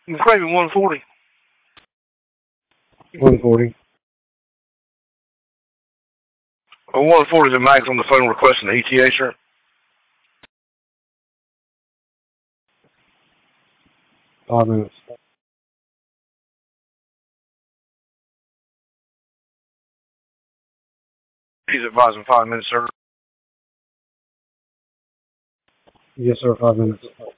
I'm craving 140. 140. Well, 140 is the max on the phone requesting the ETA, sir. Five minutes. He's advising 5 minutes, sir. Yes, sir, 5 minutes.